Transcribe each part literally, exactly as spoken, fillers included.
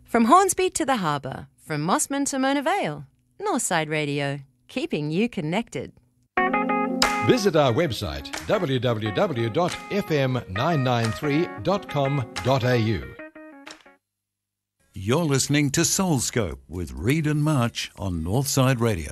From Hornsby to the Harbour, from Mossman to Mona Vale, Northside Radio, keeping you connected. Visit our website w w w dot f m nine nine three dot com dot a u. You're listening to Soulscope with Reed and March on Northside Radio.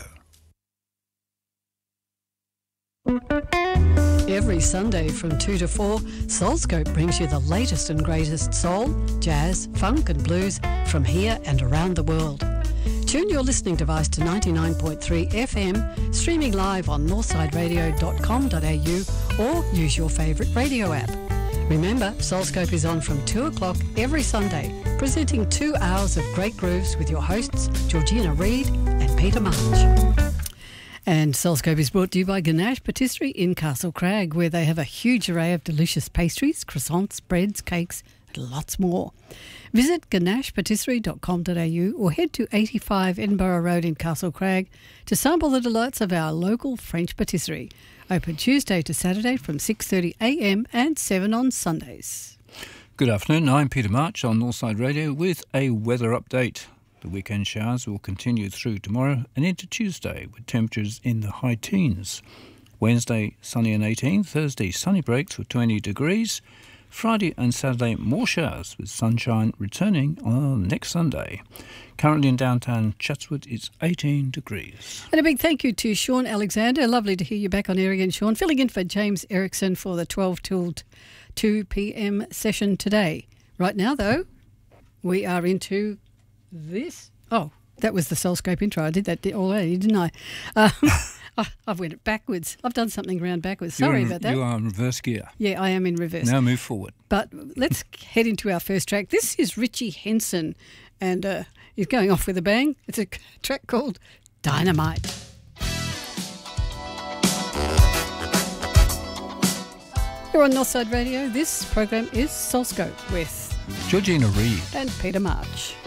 Every Sunday from two to four, Soulscope brings you the latest and greatest soul, jazz, funk and blues from here and around the world. Tune your listening device to ninety-nine point three F M, streaming live on northside radio dot com dot a u or use your favourite radio app. Remember, Soulscope is on from two o'clock every Sunday, presenting two hours of great grooves with your hosts, Georgina Reed and Peter March. And Soulscope is brought to you by Ganache Patisserie in Castle Crag, where they have a huge array of delicious pastries, croissants, breads, cakes, and lots more. Visit ganache patisserie dot com dot a u or head to eighty-five Edinburgh Road in Castle Crag to sample the delights of our local French patisserie. Open Tuesday to Saturday from six thirty a m and seven on Sundays. Good afternoon, I'm Peter March on Northside Radio with a weather update. The weekend showers will continue through tomorrow and into Tuesday with temperatures in the high teens. Wednesday, sunny and eighteen. Thursday, sunny breaks with twenty degrees. Friday and Saturday, more showers with sunshine returning on next Sunday. Currently in downtown Chatswood, it's eighteen degrees. And a big thank you to Sean Alexander. Lovely to hear you back on air again, Sean. Filling in for James Erickson for the twelve till two p m session today. Right now, though, we are into this. Oh, that was the Soulscope intro. I did that already, didn't I? Um, I, I've went it backwards. I've done something round backwards. Sorry in, about that. You are in reverse gear. Yeah, I am in reverse. Now move forward. But let's head into our first track. This is Richie Henson, and uh, he's going off with a bang. It's a track called Dynamite. You're on Northside Radio. This program is Soulscope with Georgina Reed and Peter March.